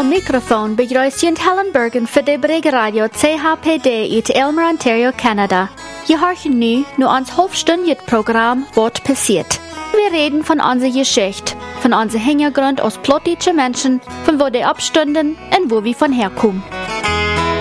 Am Mikrofon begrüßt Helen Bergen für die Radio CHPD in Elmer, Ontario, Kanada. Je horchen nu ans halbstündiges Programm Wort passiert. Wir reden von unserer Geschichte, von unserem Hintergrund als plottische Menschen, von wo die abstünden und wo wir von herkommen.